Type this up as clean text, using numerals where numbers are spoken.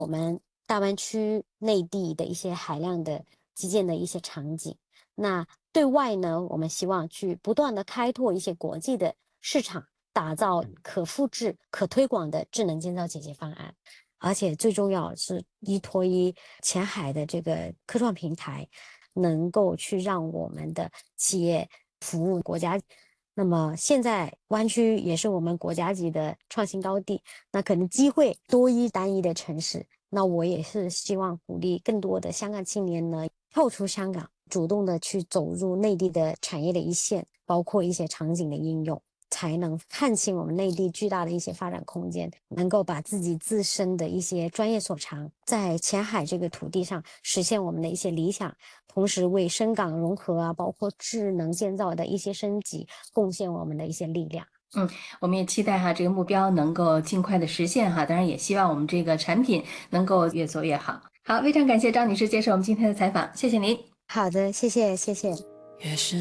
我们大湾区内地的一些海量的基建的一些场景。那对外呢，我们希望去不断的开拓一些国际的市场，打造可复制、可推广的智能建造解决方案。而且最重要是依托于前海的这个科创平台，能够去让我们的企业服务国家。那么现在湾区也是我们国家级的创新高地，那可能机会多于单一的城市。那我也是希望鼓励更多的香港青年呢，跳出香港，主动的去走入内地的产业的一线，包括一些场景的应用，才能看清我们内地巨大的一些发展空间，能够把自己自身的一些专业所长，在前海这个土地上实现我们的一些理想，同时为深港融合啊，包括智能建造的一些升级，贡献我们的一些力量。 嗯，我们也期待哈这个目标能够尽快的实现哈，当然也希望我们这个产品能够越做越好。好，非常感谢张女士接受我们今天的采访，谢谢您。 好的，谢谢，谢谢。 越是